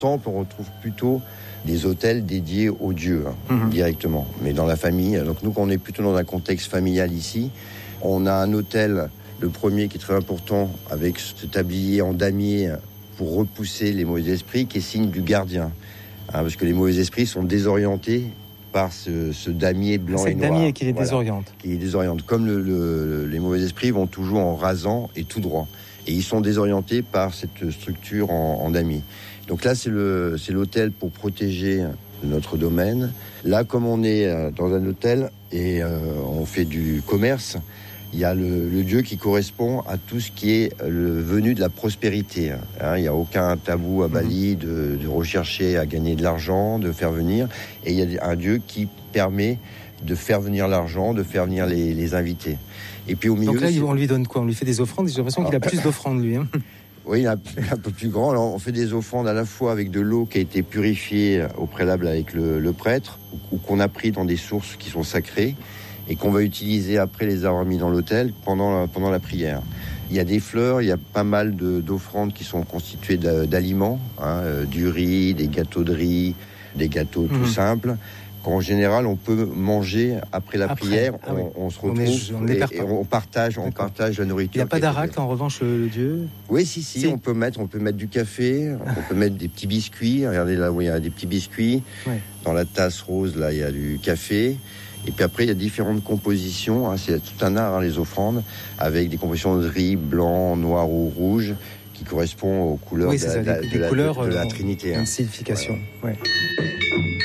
temple, on retrouve plutôt des autels dédiés aux dieux, directement, mais dans la famille. Donc nous, on est plutôt dans un contexte familial ici. On a un autel, le premier qui est très important, avec ce tablier en damier pour repousser les mauvais esprits, qui est signe du gardien. Parce que les mauvais esprits sont désorientés par ce damier blanc et noir. C'est le damier qui les désoriente. Qui les désoriente. Comme les mauvais esprits vont toujours en rasant et tout droit. Et ils sont désorientés par cette structure en damier. Donc là, c'est l'autel pour protéger notre domaine. Là, comme on est dans un hôtel et on fait du commerce, il y a le dieu qui correspond à tout ce qui est venu de la prospérité. Il n'y a aucun tabou à Bali de rechercher à gagner de l'argent, de faire venir. Et il y a un dieu qui permet de faire venir l'argent, de faire venir les invités. Et puis au milieu... Donc là, on lui donne quoi ? On lui fait des offrandes ? J'ai l'impression qu'il a plus d'offrandes, lui. Oui, il est un peu plus grand. Alors, on fait des offrandes à la fois avec de l'eau qui a été purifiée au préalable avec le prêtre, ou qu'on a pris dans des sources qui sont sacrées, et qu'on va utiliser après les avoir mis dans l'autel pendant la prière. Il y a des fleurs, il y a pas mal d'offrandes qui sont constituées d'aliments, du riz, des gâteaux de riz, des gâteaux tout simples, qu'en général on peut manger après la prière. On se retrouve et on partage la nourriture. Il n'y a pas d'arak en revanche, le dieu ? Oui, si. On peut mettre du café, on peut mettre des petits biscuits. Regardez là où il y a des petits biscuits. Ouais. Dans la tasse rose, là, il y a du café. Et puis après, il y a différentes compositions. C'est tout un art, les offrandes, avec des compositions de riz blanc, noir ou rouge, qui correspondent aux couleurs de la Trinité. Une signification. Voilà. Ouais.